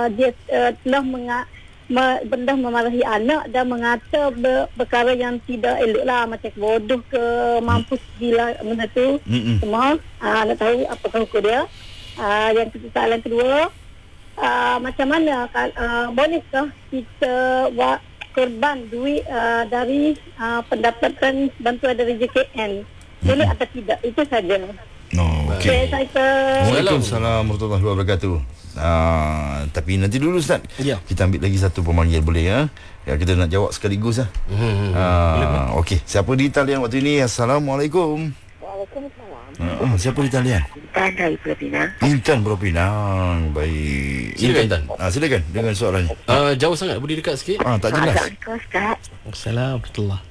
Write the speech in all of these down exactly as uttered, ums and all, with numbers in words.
uh, dia uh, telah menga Me, benda memarahi anak dan mengata ber, perkara yang tidak elok lah, macam bodoh ke, mampus gila, benda tu mm-hmm. semua. uh, nak tahu apakah hukum dia. uh, yang soalan kedua, uh, macam mana uh, bolehkah kita buat korban duit uh, dari uh, pendapatan bantuan dari J K N, boleh mm-hmm. atau tidak? Itu saja. Oh, okay. Okay, saya Waalaikumsalam warahmatullahi wabarakatuh. Ah, tapi nanti dulu Ustaz. Ya. Kita ambil lagi satu pemanggil, boleh ya? Ya, kita nak jawab sekaligus lah. Hmm. Ah, okey. Siapa di talian waktu ini? Assalamualaikum. Waalaikumsalam. Ah, siapa di talian? Intan dari Pulau Pinang. Intan Pulau Pinang. Baik. Silakan Intan. Ah, silakan dengan soalannya. Uh, jauh sangat, boleh dekat sikit? Ah, tak jelas. Assalamualaikum Ustaz. Assalamualaikum.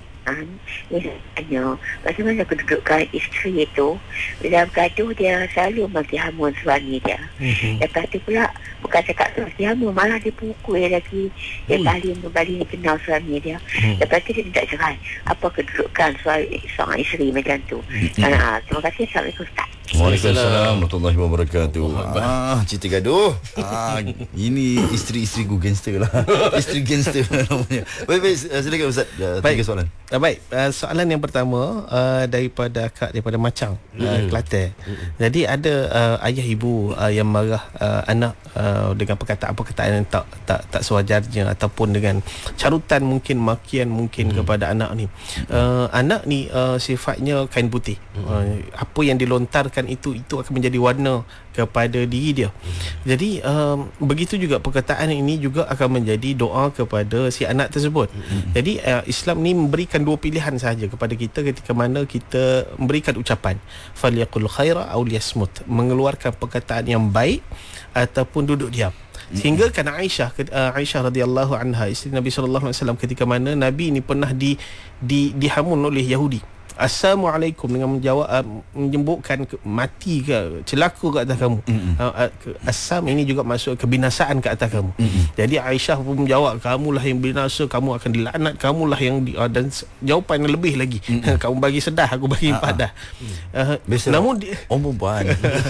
Ni tanya, bagaimana kedudukan isteri itu dalam gaduh, dia selalu maki hamun suami dia. Mm-hmm. Lepas tu pula bukan cakap tu maki hamun, malah dia pukul dia lagi. Dia mm. paling kembali kenal suami dia. Mm. Lepas tu dia tidak cerai. Apa kedudukan suami, seorang isteri macam tu? Mm-hmm. Uh, terima kasih. Assalamualaikum Ustaz. Waalaikumsalam warahmatullahi wabarakatuh. Ah, cerita gaduh. Ah, ini isteri-isteriku gangster lah. Isteri gangster namanya. Baik, baik, silakan Ustaz. Tiga baik. soalan. Uh, baik, uh, soalan yang pertama uh, daripada Kak daripada Macang, mm. uh, Kelantan. Mm. Jadi ada uh, ayah ibu uh, yang marah uh, anak uh, dengan perkataan-perkataan yang tak tak tak sewajarnya, ataupun dengan carutan mungkin, makian mungkin mm. kepada anak ni. Uh, anak ni uh, sifatnya kain putih. Mm. Uh, apa yang dilontarkan itu itu akan menjadi warna kepada diri dia. Jadi um, begitu juga perkataan ini juga akan menjadi doa kepada si anak tersebut. Jadi uh, Islam ni memberikan dua pilihan sahaja kepada kita ketika mana kita memberikan ucapan, falyaqul khaira aw liyasmut, mengeluarkan perkataan yang baik ataupun duduk diam. Sehingga kan Aisyah uh, Aisyah radhiyallahu anha, isteri Nabi sallallahu alaihi wasallam, ketika mana Nabi ni pernah di di dihamun oleh Yahudi. Assalamualaikum, dengan menjawab uh, menyebutkan ke, mati ke, celaka ke atas kamu. Mm-hmm. uh, uh, ke, Assam ini juga masuk kebinasaan ke atas kamu. Mm-hmm. Jadi Aisyah pun menjawab, kamulah yang binasa, kamu akan dilaknat, kamulah yang di, uh, dan jawapan yang lebih lagi. Mm-hmm. Kamu bagi sedah, aku bagi empat dah. Uh, namun di, om perempuan.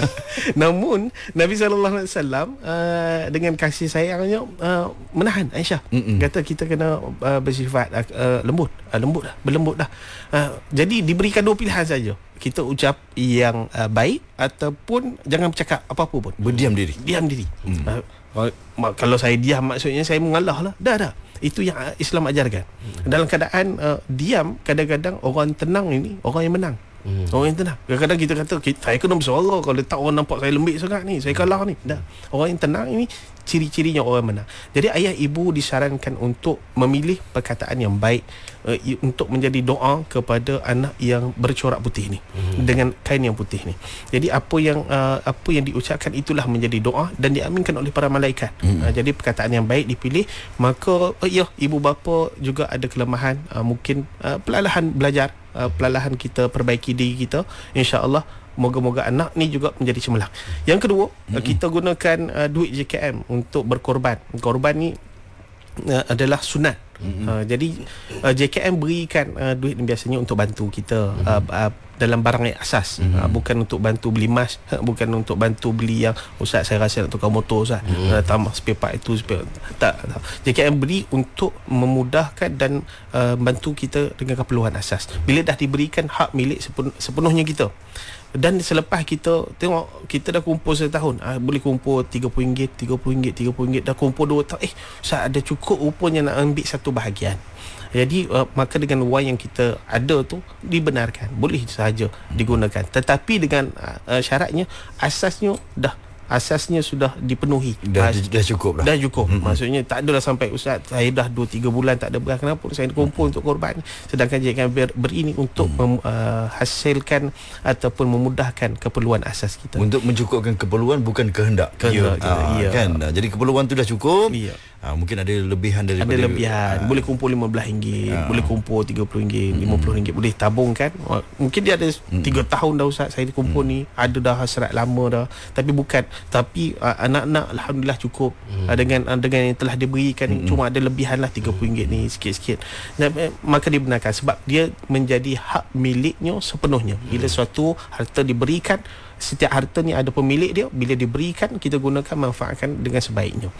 namun Nabi sallallahu alaihi wasallam uh, dengan kasih sayangnya uh, menahan Aisyah. Mm-hmm. Kata kita kena uh, bersifat uh, lembut, uh, lembut dah, berlembut dah. Uh, jadi diberikan dua pilihan saja. Kita ucap yang uh, baik ataupun jangan bercakap apa-apa pun. Berdiam diri. Diam diri. Hmm. Uh, kalau saya diam maksudnya saya mengalah lah. Dah dah. Itu yang Islam ajarkan. Hmm. Dalam keadaan uh, diam, kadang-kadang orang tenang ini orang yang menang. Hmm. Orang yang tenang. Kadang-kadang kita kata saya kena bersuara, kalau tak orang nampak saya lembik sangat ni, saya kalah ni. Dah. Orang yang tenang ini ciri-cirinya orang menang. Jadi ayah ibu disarankan untuk memilih perkataan yang baik, uh, untuk menjadi doa kepada anak yang bercorak putih ni, hmm. dengan kain yang putih ni. Jadi apa yang uh, apa yang diucapkan itulah menjadi doa dan diaminkan oleh para malaikat. Hmm. Uh, jadi perkataan yang baik dipilih, maka uh, ya, ibu bapa juga ada kelemahan, uh, mungkin uh, perlahan belajar, uh, perlahan kita perbaiki diri kita, insya-Allah. Moga-moga anak ni juga menjadi cemerlang. Yang kedua, mm-hmm. kita gunakan uh, duit J K M untuk berkorban. Korban ni uh, adalah sunat. Mm-hmm. Uh, jadi uh, J K M berikan uh, duit ni biasanya untuk bantu kita mm-hmm. uh, uh, dalam barang yang asas, mm-hmm. uh, bukan untuk bantu beli emas, bukan untuk bantu beli yang Ustaz saya rasa nak tukar motor Ustaz, mm-hmm. uh, tambah spare part itu spare, tak, tak. J K M beri untuk memudahkan dan uh, bantu kita dengan keperluan asas. Bila dah diberikan hak milik sepenuh, sepenuhnya kita, dan selepas kita tengok kita dah kumpul setahun, ah, boleh kumpul tiga puluh ringgit, tiga puluh ringgit, tiga puluh ringgit, dah kumpul dua tahun, eh Ustaz ada cukup rupanya nak ambil satu bahagian. Jadi uh, maka dengan wang yang kita ada tu dibenarkan, boleh sahaja digunakan, tetapi dengan uh, syaratnya asasnya dah asasnya sudah dipenuhi. Dah, Mas, dah cukup dah. Dah cukup. Mm-hmm. Maksudnya tak adalah sampai Ustaz saya dah dua tiga bulan tak ada beras, kenapa saya kumpul mm-hmm. untuk korban. Sedangkan jika ber, beri ini untuk mm-hmm. menghasilkan uh, ataupun memudahkan keperluan asas kita. Untuk mencukupkan keperluan, bukan kehendak. Kehendak kita. Ah, iya. Kan? Jadi keperluan tu dah cukup. Iya. Ha, mungkin ada lebihan daripada, ada lebihan, ha. boleh kumpul lima belas ringgit, ha. boleh kumpul tiga puluh ringgit, hmm. lima puluh ringgit, boleh tabungkan. Mungkin dia ada hmm. tiga tahun dah Ustaz saya kumpul hmm. ni, ada dah hasrat lama dah, tapi bukan, tapi uh, anak-anak alhamdulillah cukup hmm. uh, dengan uh, dengan yang telah diberikan, hmm. cuma ada lebihan lah tiga puluh ringgit ni sikit-sikit. Dan, uh, maka dibenarkan sebab dia menjadi hak miliknya sepenuhnya. Bila hmm. suatu harta diberikan, setiap harta ni ada pemilik dia, bila diberikan kita gunakan, manfaatkan dengan sebaiknya.